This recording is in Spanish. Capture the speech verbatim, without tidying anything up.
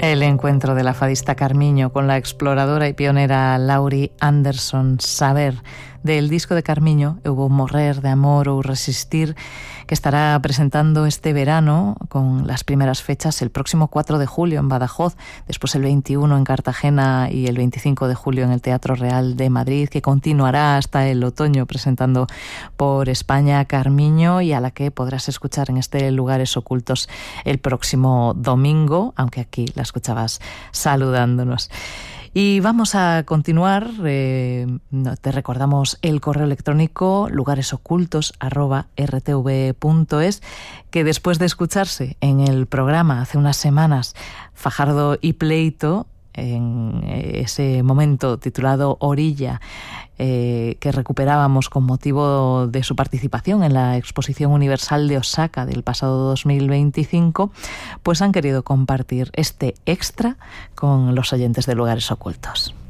El encuentro de la fadista Carmiño con la exploradora y pionera Laurie Anderson Saber. Del disco de Carmiño, Eu vou morrer de amor ou resistir, que estará presentando este verano con las primeras fechas el próximo cuatro de julio en Badajoz, después el veintiuno en Cartagena y el veinticinco de julio en el Teatro Real de Madrid, que continuará hasta el otoño presentando por España Carmiño, y a la que podrás escuchar en este Lugares Ocultos el próximo domingo, aunque aquí la escuchabas saludándonos. Y vamos a continuar, eh, te recordamos el correo electrónico lugaresocultos arroba r t v punto es, que después de escucharse en el programa hace unas semanas Fajardo y Pleito, en ese momento titulado Orilla, eh, que recuperábamos con motivo de su participación en la Exposición Universal de Osaka del pasado dos mil veinticinco, pues han querido compartir este extra con los oyentes de Lugares Ocultos.